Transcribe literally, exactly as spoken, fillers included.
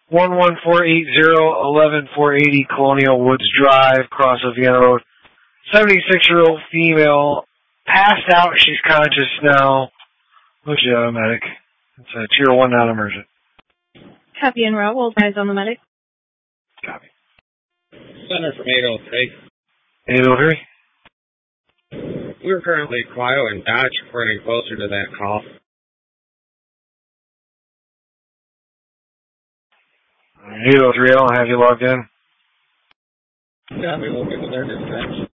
one one four eight zero, eleven four eighty Colonial Woods Drive, Cross of Vienna Road. seventy-six-year-old female, passed out. She's conscious now. Who's the medic? It's a tier one non-emergent. Copy and route. We'll advise on the medic. Copy. Center from eight oh three. eight oh three? We're currently Clio and Dodge reporting closer to that call. eight oh three, I don't have you logged in. Yeah, we look into their dispatch.